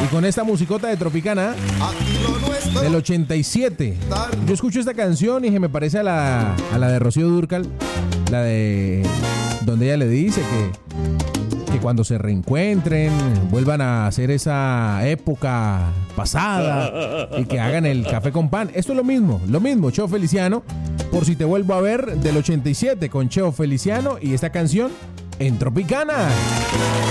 con esta musicota de Tropicana del 87. Yo escucho esta canción y se me parece a la de Rocío Dúrcal, la de donde ella le dice que cuando se reencuentren vuelvan a hacer esa época pasada y que hagan el café con pan. Esto es lo mismo, Cheo Feliciano, por si te vuelvo a ver, del 87 con Cheo Feliciano y esta canción en Tropicana.